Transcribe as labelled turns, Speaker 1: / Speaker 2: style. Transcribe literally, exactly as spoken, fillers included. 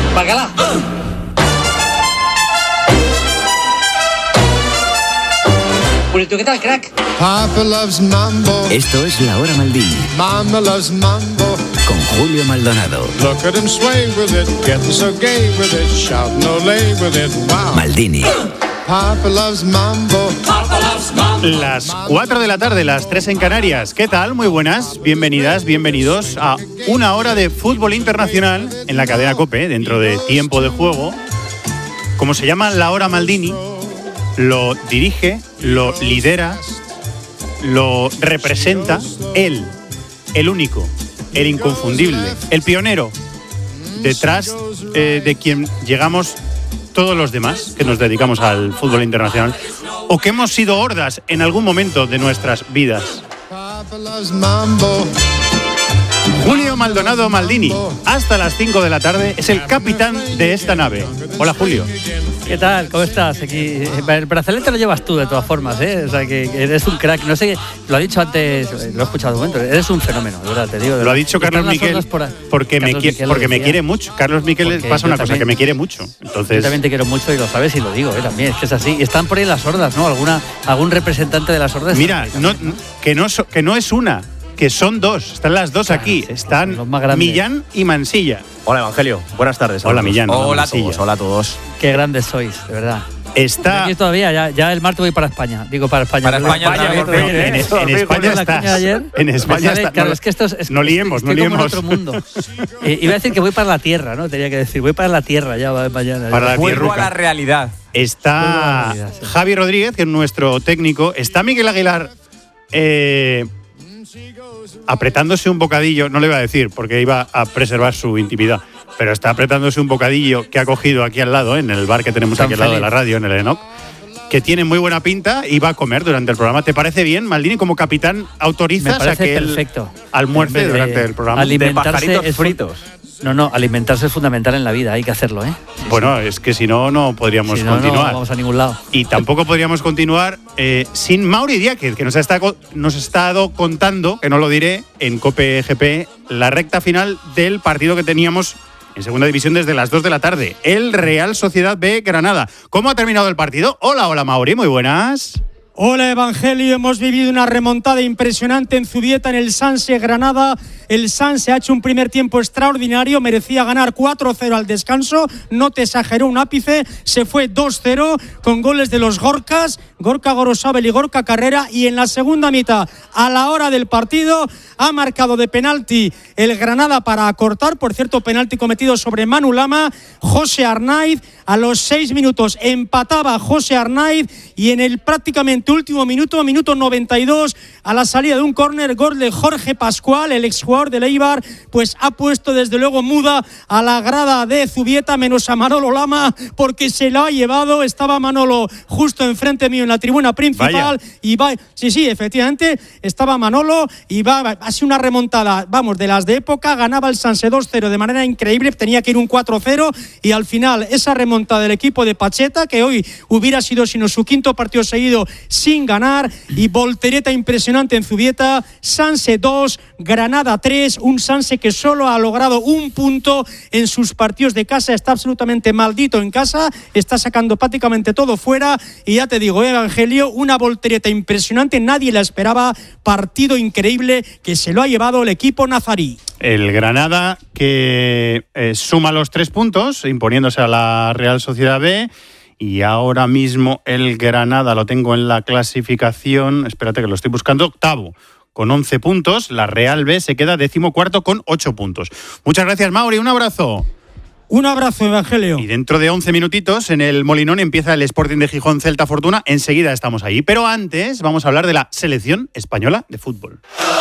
Speaker 1: Bacalá. Purito, ¿qué tal, crack?
Speaker 2: Papa loves mambo.
Speaker 3: Esto es La Hora Maldini.
Speaker 2: Mama loves mambo.
Speaker 3: Con Julio Maldonado.
Speaker 2: Look at him sway with it, getting so gay with it, shouting olé with it, wow.
Speaker 3: Maldini.
Speaker 2: Papa loves mambo.
Speaker 1: Papa loves mambo.
Speaker 4: Las cuatro de la tarde, las tres en Canarias. ¿Qué tal? Muy buenas, bienvenidas, bienvenidos a una hora de fútbol internacional en la cadena COPE, dentro de Tiempo de Juego. Como se llama La Hora Maldini, lo dirige, lo lidera, lo representa él, el único, el inconfundible, el pionero, detrás eh, de quien llegamos todos los demás que nos dedicamos al fútbol internacional o que hemos sido hordas en algún momento de nuestras vidas.
Speaker 2: Papa loves mambo.
Speaker 4: Julio Maldonado Maldini, hasta las cinco de la tarde, es el capitán de esta nave. Hola, Julio.
Speaker 5: ¿Qué tal? ¿Cómo estás? Aquí el brazalete lo llevas tú de todas formas, ¿eh? O sea, que eres un crack. No sé, lo ha dicho antes, lo he escuchado un momento. Eres un fenómeno, de verdad, te digo.
Speaker 4: Lo ha dicho Carlos Miquel por, porque,
Speaker 5: Carlos
Speaker 4: me, qui-
Speaker 5: Miquel
Speaker 4: porque me
Speaker 5: decía.
Speaker 4: quiere mucho. Carlos Miquel
Speaker 5: Porque
Speaker 4: pasa una
Speaker 5: yo
Speaker 4: cosa,
Speaker 5: también-
Speaker 4: que me quiere mucho. Entonces,
Speaker 5: Yo también te quiero mucho y lo sabes y lo digo, ¿eh? También, es que es así. Y están por ahí las hordas, ¿no? ¿Alguna, algún representante de las hordas?
Speaker 4: mira, no, que, no, so- que no es una, que son dos. Están las dos
Speaker 5: Claro,
Speaker 4: aquí.
Speaker 5: sí,
Speaker 4: Están
Speaker 5: los más grandes.
Speaker 4: Millán y Mansilla.
Speaker 6: Hola, Evangelio. Buenas tardes.
Speaker 4: Hola, Millán.
Speaker 6: Hola a
Speaker 4: Mansilla.
Speaker 6: todos. Hola a todos.
Speaker 5: Qué grandes sois, de verdad.
Speaker 4: Está
Speaker 5: Aquí todavía, ya, ya el martes voy para España. Digo, para España.
Speaker 6: Para
Speaker 5: Para
Speaker 6: España otra vez,
Speaker 5: otra vez,
Speaker 6: ¿no?
Speaker 5: ¿eh?
Speaker 4: en, en
Speaker 6: Sí,
Speaker 4: España
Speaker 5: Con la cuña de
Speaker 4: estás.
Speaker 5: ayer,
Speaker 4: En
Speaker 5: me
Speaker 4: España
Speaker 5: sale-
Speaker 4: está.
Speaker 5: Claro,
Speaker 4: no,
Speaker 5: es que esto es, es-
Speaker 4: no liemos, no
Speaker 5: estoy como en
Speaker 4: liemos.
Speaker 5: otro mundo. Eh, iba a decir que voy para la tierra, ¿no? Tenía que decir, voy para la tierra ya va- mañana.
Speaker 4: Para la
Speaker 6: Vuelvo a
Speaker 4: tierruca.
Speaker 6: la realidad.
Speaker 4: Está
Speaker 5: Vuelvo a la realidad, sí.
Speaker 4: Javi Rodríguez, que es nuestro técnico. Está Miguel Aguilar eh, apretándose un bocadillo. No le iba a decir porque iba a preservar su intimidad, pero está apretándose un bocadillo que ha cogido aquí al lado, en el bar que tenemos
Speaker 5: Tan
Speaker 4: aquí al lado de
Speaker 5: feliz.
Speaker 4: la radio, en el Enoch, que tiene muy buena pinta y va a comer durante el programa. ¿Te parece bien, Maldini, como capitán, autorizas
Speaker 5: Me
Speaker 4: a
Speaker 5: parece
Speaker 4: que él
Speaker 5: perfecto.
Speaker 4: almuerce
Speaker 5: En vez de
Speaker 4: durante el programa?
Speaker 5: ali-
Speaker 6: De
Speaker 5: Alimentarse
Speaker 6: pajaritos
Speaker 5: es fu-
Speaker 6: fritos.
Speaker 5: No, no, alimentarse es fundamental en la vida, hay que hacerlo, ¿eh? Sí,
Speaker 4: Bueno, es que si no, no podríamos
Speaker 5: si no, no
Speaker 4: continuar.
Speaker 5: vamos a ningún lado.
Speaker 4: Y tampoco podríamos continuar eh, sin Mauri Diáquez, que nos ha, estado, nos ha estado contando, que no lo diré, en COPE G P, la recta final del partido que teníamos en segunda división desde las dos de la tarde. El Real Sociedad B Granada. ¿Cómo ha terminado el partido? Hola, hola Mauri, muy buenas.
Speaker 7: Hola Evangelio, hemos vivido una remontada impresionante en Zubieta, en el Sanse Granada. El Sanse ha hecho un primer tiempo extraordinario, merecía ganar cuatro cero al descanso, no te exageró un ápice, se fue dos cero con goles de los Gorkas, Gorka Gorosabel y Gorka Carrera, y en la segunda mitad, a la hora del partido, ha marcado de penalti el Granada para acortar, por cierto, penalti cometido sobre Manu Lama, José Arnaiz. A los seis minutos empataba José Arnaiz y en el prácticamente último minuto, minuto noventa y dos, a la salida de un córner, gol de Jorge Pascual, el exjugador del Eibar, pues ha puesto desde luego muda a la grada de Zubieta, menos a Manolo Lama, porque se lo ha llevado. Estaba Manolo justo enfrente mío en la tribuna principal.
Speaker 4: Vaya.
Speaker 7: Y va, sí, sí, efectivamente, estaba Manolo y va, ha sido una remontada, vamos, de las de época. Ganaba el Sanse dos cero de manera increíble, tenía que ir un cuatro cero y al final esa remontada del equipo de Pacheta, que hoy hubiera sido sino su quinto partido seguido sin ganar, y voltereta impresionante en Zubieta. Sanse dos, Granada tres, un Sanse que solo ha logrado un punto en sus partidos de casa, está absolutamente maldito en casa, está sacando prácticamente todo fuera, y ya te digo, Evangelio, una voltereta impresionante, nadie la esperaba, partido increíble que se lo ha llevado el equipo nazarí.
Speaker 4: El Granada que eh, suma los tres puntos, imponiéndose a la Real Sociedad B. Y ahora mismo el Granada, lo tengo en la clasificación, espérate que lo estoy buscando, octavo, con once puntos. La Real B se queda decimocuarto con ocho puntos. Muchas gracias, Mauri, un abrazo.
Speaker 7: Un abrazo, Evangelio.
Speaker 4: Y dentro de once minutitos, en el Molinón empieza el Sporting de Gijón Celta Fortuna. Enseguida estamos ahí. Pero antes vamos a hablar de la selección española de fútbol.